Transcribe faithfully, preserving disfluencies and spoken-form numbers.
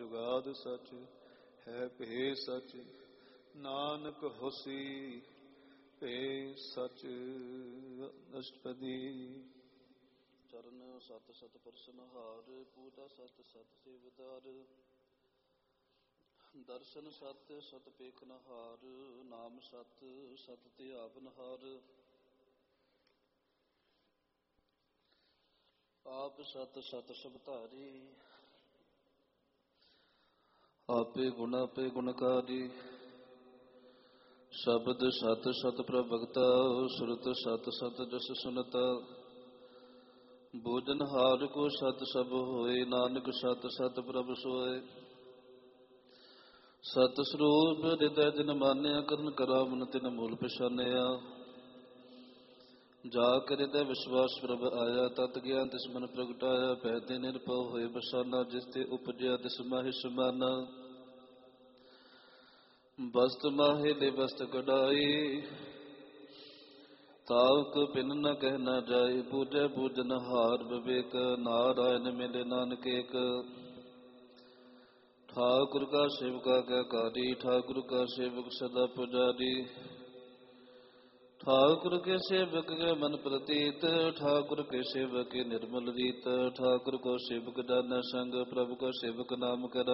ਜੁਗਾਦ ਸਚ ਹੈ ਭੇ ਸਚ ਨਾਨਕ ਹੋਸੀ ਭੇ ਸਚ। ਅਸ਼ਟਪਦੀ। ਚਰਨ ਸਤ ਸਤ ਪਰਸਨਹਾਰ ਪੂਜਾ ਸਤ ਸਤ ਸੇਵਦਾਰ ਦਰਸ਼ਨ ਸਤ ਸਤ ਪੇਖਨਹਾਰ ਨਾਮ ਸਤ ਸਤ ਧਿਆਵਨਹਾਰ ਆਪ ਸਤ ਸਤ ਸਬਧਾਰੀ ਆਪੇ ਗੁਣ ਆਪੇ ਗੁਣਕਾਰੀ ਸ਼ਬਦ ਸਤ ਸਤ ਪ੍ਰਭਗਤਾ ਸੁਰਤ ਸਤ ਸਤ ਜਸ ਸੁਨਤਾ ਬੋਜਨਹਾਰ ਕੋ ਸਤ ਸਭ ਹੋਏ ਨਾਨਕ ਸਤ ਸਤ ਪ੍ਰਭ ਸੋਏ। ਸਤ ਸਰੂਪ ਹਿਰਦੈ ਜਿਨ ਮਾਨਿਆ ਕਰਨ ਕਰਾਵਨ ਤਿਨ ਮੂਲ ਪਛਾਨਿਆ ਜਾ ਕਰ ਹਿਰਦੈ ਵਿਸ਼ਵਾਸ ਪ੍ਰਭ ਆਇਆ ਤਤ ਗਿਆਨ ਤਿਸ ਮਨ ਪ੍ਰਗਟਾਇਆ ਪੈ ਤੇ ਨਿਰਭਉ ਹੋਏ ਬਸਾਨਾ ਜਿਸ ਤੇ ਉਪਜਿਆ ਤਿਸ ਮਾਹਿ ਸਮਾਨਾ ਬਸਤ ਮਾਹੇ ਦੇ ਬਸਤ ਕਢਾਈ ਤਾਵਕ ਬਿਨ ਨ ਕਹਿ ਨ ਜਾਏ ਪੂਜੈ ਪੂਜਨ ਹਾਰ ਵਿਵੇਕ ਨਾਰਾਇਣ ਮਿਲੇ ਨਾਨਕ ਏਕ। ਠਾਕੁਰ ਕਾ ਸੇਵਕਾ ਕੈ ਕਾਰੀ ਠਾਕੁਰ ਕਾ ਸੇਵਕ ਸਦਾ ਪੁਜਾਰੀ ਠਾਕੁਰ ਕੇ ਸੇਵਕ ਕੇ ਮਨ ਪ੍ਰਤੀਤ ਠਾਕੁਰ ਕੇ ਸੇਵਕ ਕੇ ਨਿਰਮਲ ਰੀਤ ਠਾਕੁਰ ਕੋ ਸੇਵਕ ਜਾਨੈ ਸੰਗ ਪ੍ਰਭु ਕੋ ਸੇਵਕ ਨਾਮ ਕਰਾ